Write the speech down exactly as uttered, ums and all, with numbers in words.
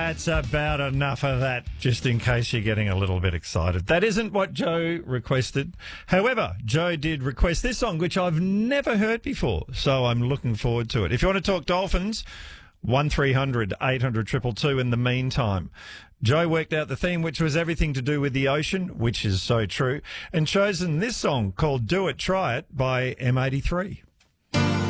That's about enough of that, just in case you're getting a little bit excited. That isn't what Joe requested. However, Joe did request this song, which I've never heard before, so I'm looking forward to it. If you want to talk Dolphins, one three hundred eight hundred two two two in the meantime. Joe worked out the theme, which was everything to do with the ocean, which is so true, and chosen this song called Do It, Try It by M eighty-three.